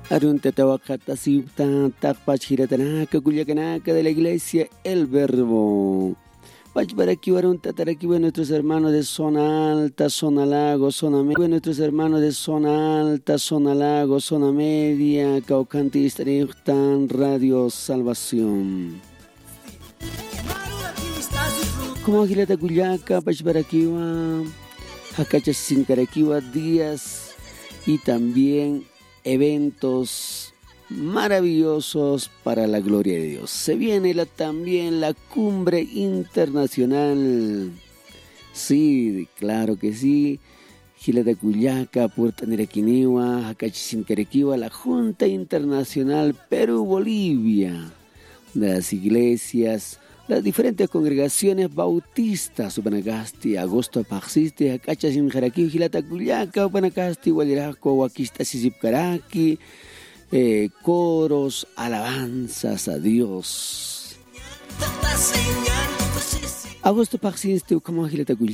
Arunta Tawakata Sipta Takpach Hiratanaka Culiacanaka de la Iglesia El Verbo. Pachbaraki Arunta Tarakiwa, nuestros hermanos de zona alta, zona lago, zona media, nuestros hermanos de zona alta, zona lago, zona media, Caucanti Istantan, Radio Salvación. Como Gilata Culiaca, Pachbarakiwa, Hacacha Sincarakiwa, días y también eventos maravillosos para la gloria de Dios. Se viene también la cumbre internacional. Sí, claro que sí. Gilata Culiaca, Puerto Nerequiniwa, Hacachisincarequiwa, la Junta Internacional Perú-Bolivia de las iglesias, las diferentes congregaciones bautistas, Upanacasti, Agosto Paxiste, Hacachasin Jaraki, Gilata Culiaca, Upanacasti, Gualiraco, Huaquista, Sisipcaraki, coros, alabanzas a Dios. Agosto Paxiste, como Gilata Culiaca.